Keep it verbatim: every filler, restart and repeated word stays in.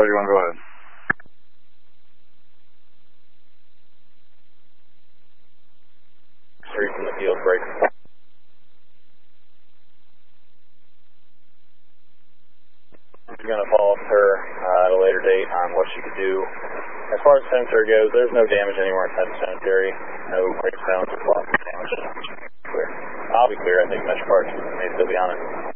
you want to go ahead? Three from the field, break. I'm going to follow up with her uh, at a later date on what she could do. As far as the cemetery goes, there's no damage anywhere inside the cemetery. No gravestones or lots of damage. Clear. I'll be clear. I think Metro Parks may still be on it.